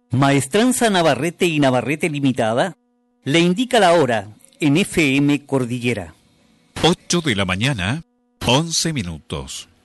Maestranza Navarrete y Navarrete Limitada le indica la hora en FM Cordillera. 8 de la mañana, 11 minutos.